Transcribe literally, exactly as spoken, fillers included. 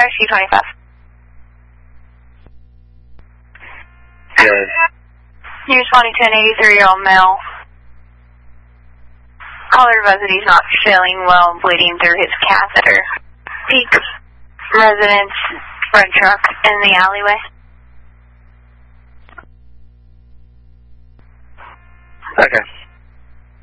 Rescue twenty-five. Good. You're responding to an eighty-three-year-old male. Caller advised that he's not feeling well, bleeding through his catheter. Peak residence, front truck in the alleyway. Okay.